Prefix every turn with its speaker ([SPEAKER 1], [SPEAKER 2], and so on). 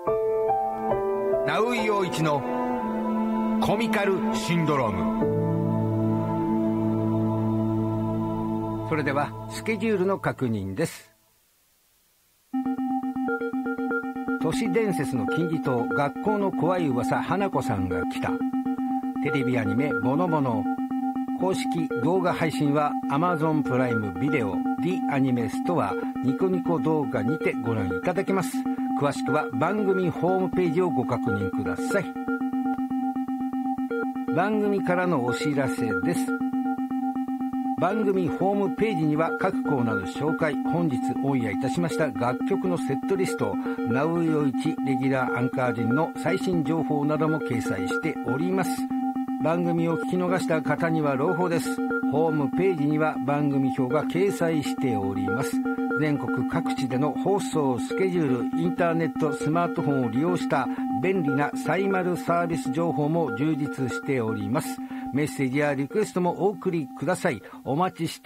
[SPEAKER 1] ナウイ陽一のコミカルシンドローム。それではスケジュールの確認です。都市伝説の金字塔、学校の怖い噂、花子さんが来た。テレビアニメボノボノ。公式動画配信は Amazon プライムビデオ The アニメストアニコニコ動画にてご覧いただけます。詳しくは番組ホームページをご確認ください。番組からのお知らせです。番組ホームページには各コーナーの紹介、本日オンエアいたしました楽曲のセットリスト、ナウヨイチレギュラーアンカー陣の最新情報なども掲載しております。番組を聞き逃した方には朗報です。ホームページには番組表が掲載しております。全国各地での放送スケジュール、インターネット、スマートフォンを利用した便利なサイマルサービス情報も充実しております。メッセージやリクエストもお送りください。お待ちして